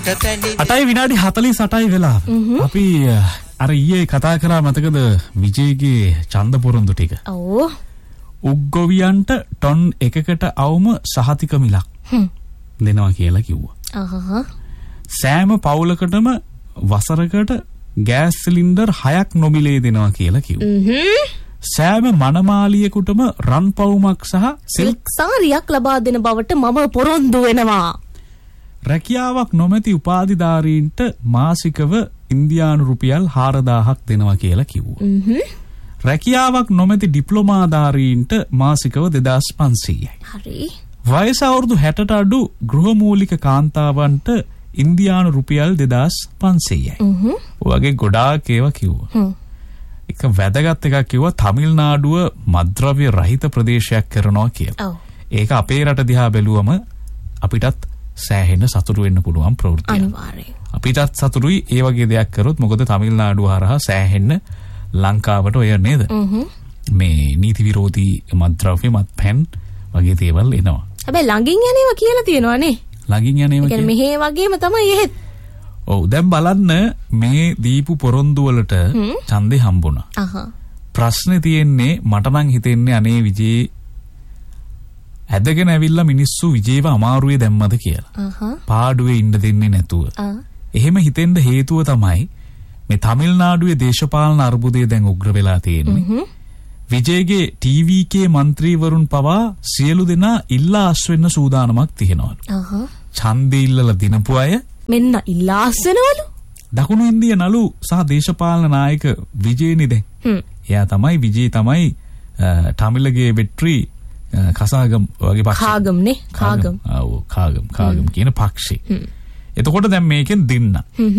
අටයි විනාඩි 48යි වෙලා. අපි අර ඊයේ කතා කරා මතකද විජේගේ ඡන්ද පොරොන්දු ටික. ඔව්. උග්ගොවියන්ට ටොන් 1කට අවම සහතික මිලක් දෙනවා කියලා කිව්වා. සෑම පවුලකටම වසරකට ගෑස් සිලින්ඩර් 6ක් නොමිලේ දෙනවා කියලා කිව්වා. සෑම මනමාලියෙකුටම රන් පවුමක් සහ සිල්ක් සාරියක් ලබා දෙන බවට මම පොරොන්දු වෙනවා. රැකියාවක් නොමැති උපාධිධාරීන්ට මාසිකව ඉන්දියානු රුපියල් 4000ක් දෙනවා කියලා කිව්වා. රැකියාවක් නොමැති ඩිප්ලෝමාධාරීන්ට මාසිකව 2500යි. හරි. වයස අවුරුදු 60ට අඩු ගෘහමූලික කාන්තාවන්ට ඉන්දියානු රුපියල් 2500යි. ඔයගේ ගොඩාක් ඒවා කිව්වා. එක වැදගත් එකක් කිව්වා තමිල්නාඩුව මද්ද්‍රව්‍ය රහිත ප්‍රදේශයක් කරනවා කියලා. ඒක අපේ රට දිහා බැලුවම අපිටත් සෑහෙන සතුටු වෙන්න පුළුවන් ප්‍රවෘත්තියක්. අනිවාර්යයෙන්. අපිටත් සතුටුයි ඒ වගේ දෙයක් කරොත් මොකද තමිල්නාඩුව හරහා සෑහෙන්න ලංකාවට ඔය නේද? මේ නීති විරෝධී මද්ද්‍රව්‍ය මත්පැන් වගේ දේවල් එනවා. හැබැයි ළඟින් යන්නේවා කියලා තියෙනවානේ. ළඟින් යන්නේවා කියන්නේ මෙහෙ වගේම තමයි එහෙත්. ඔව් දැන් බලන්න මේ දීපු පොරොන්දු වලට ඡන්දේ හම්බුණා. ප්‍රශ්නේ තියෙන්නේ මට නම් හිතෙන්නේ අනේ විජේ ඇදගෙන ඇවිල්ලා මිනිස්සු විජේව අමාරුවේ දැම්මද කියලා. පාඩුවේ ඉන්න දෙන්නේ නැතුව. එහෙම හිතෙන්න හේතුව තමයි මේ තමිල්නාඩුවේ දේශපාලන අර්බුදය දැන් උග්‍ර වෙලා තියෙන්නේ. විජේගේ TVK മന്ത്രിවරුන් පවා සියලු දෙනා ඉල්ලා අස් වෙන්න සූදානමක් තියෙනවලු. ඡන්දේ ඉල්ලලා දිනපු අය මෙන්න ඉල්ලා අස් වෙනවලු. දකුණු ඉන්දිය නළු සහ දේශපාලන නායක විජේනි දැන්. එයා තමයි විජේ තමයි තමිලගේ වෙට්‍රි කසාගම් වගේ පක්ෂ. කාගම්නේ කාගම්. ඔව් කාගම් කියන පක්ෂේ. එතකොට දැන් මේකෙන් දින්න.